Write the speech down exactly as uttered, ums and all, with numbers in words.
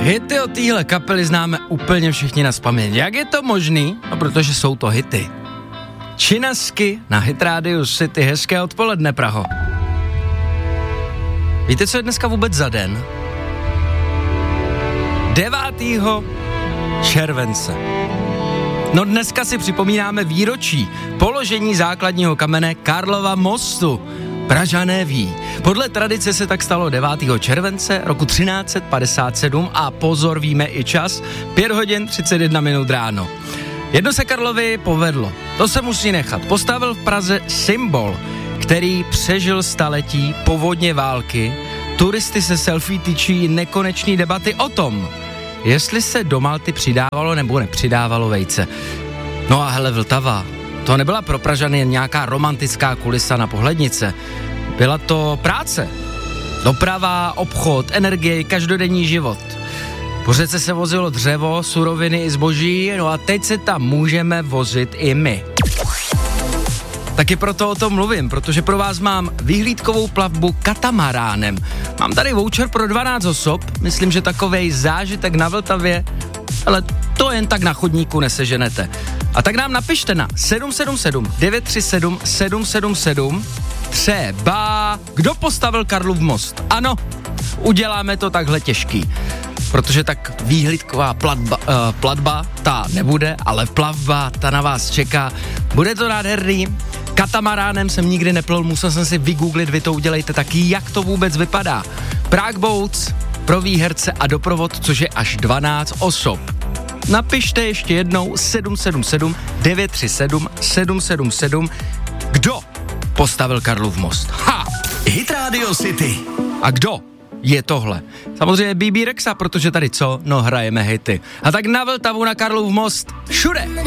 Hity od téhle kapely známe úplně všichni nazpaměť. Jak je to možný? No, protože jsou to hity. Činasky na Hit Radio City. Hezké odpoledne, Praho. Víte, co je dneska vůbec za den? devátého července. No dneska si připomínáme výročí položení základního kamene Karlova mostu. Pražané ví. Podle tradice se tak stalo devátého července roku třináct set padesát sedm a pozor, víme i čas, pět hodin třicet jedna minut ráno. Jedno se Karlovi povedlo, to se musí nechat. Postavil v Praze symbol, který přežil staletí povodně války. Turisty se selfie tyčí nekonečný debaty o tom, jestli se do Malty přidávalo nebo nepřidávalo vejce. No a hele, Vltava, to nebyla pro Pražany jen nějaká romantická kulisa na pohlednice. Byla to práce, doprava, obchod, energie, každodenní život. Po řece se vozilo dřevo, suroviny i zboží, no a teď se tam můžeme vozit i my. Taky proto o tom mluvím, protože pro vás mám vyhlídkovou plavbu katamaránem. Mám tady voucher pro dvanáct osob, myslím, že takovej zážitek na Vltavě, ale to jen tak na chodníku neseženete. A tak nám napište na sedm sedm sedm devět tři sedm sedm sedm sedm třeba kdo postavil Karlův most. Ano, uděláme to takhle těžký, protože tak výhlídková platba, uh, platba ta nebude, ale plavba ta na vás čeká. Bude to nádherný. Katamaránem jsem nikdy neplul, musel jsem si vygooglit, vy to udělejte taky, jak to vůbec vypadá. Prague Boats pro výherce a doprovod, což je až dvanáct osob. Napište ještě jednou sedm sedm sedm devět tři sedm sedm sedm sedm kdo postavil Karlův most. Ha! Hit Radio City. A kdo je tohle? Samozřejmě Bebe Rexha, protože tady co? No hrajeme hity. A tak na Vltavu, na Karlův most, všude.